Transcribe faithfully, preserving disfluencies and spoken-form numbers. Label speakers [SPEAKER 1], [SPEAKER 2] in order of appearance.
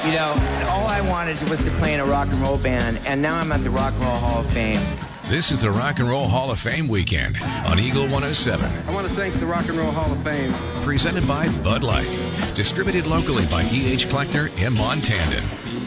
[SPEAKER 1] You know, all I wanted was to play in a rock and roll band, and now I'm at the Rock and Roll Hall of Fame.
[SPEAKER 2] This is the Rock and Roll Hall of Fame weekend on Eagle one oh seven.
[SPEAKER 3] I want to thank the Rock and Roll Hall of Fame.
[SPEAKER 2] Presented by Bud Light. Distributed locally by E H Kleckner and Montandon.